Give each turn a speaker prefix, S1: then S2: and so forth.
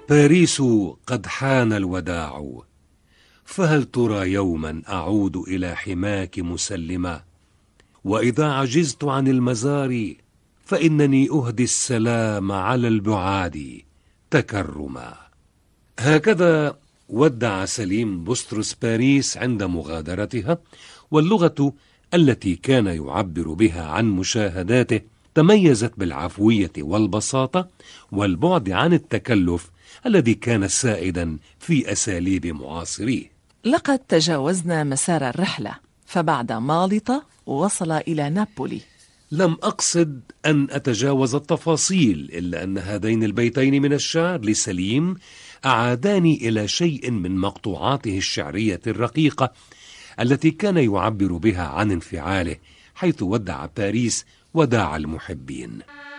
S1: باريس قد حان الوداع، فهل ترى يوما أعود إلى حماك مسلما؟ وإذا عجزت عن المزار فإنني أهدي السلام على البعاد تكرما. هكذا ودع سليم بطرس باريس عند مغادرتها، واللغة التي كان يعبر بها عن مشاهداته تميزت بالعفوية والبساطة والبعد عن التكلف الذي كان سائدا في أساليب معاصريه.
S2: لقد تجاوزنا مسار الرحلة، فبعد مالطة وصل إلى نابولي.
S1: لم أقصد أن أتجاوز التفاصيل، إلا أن هذين البيتين من الشعر لسليم أعاداني إلى شيء من مقطوعاته الشعرية الرقيقة التي كان يعبر بها عن انفعاله حيث ودع باريس وداع المحبين.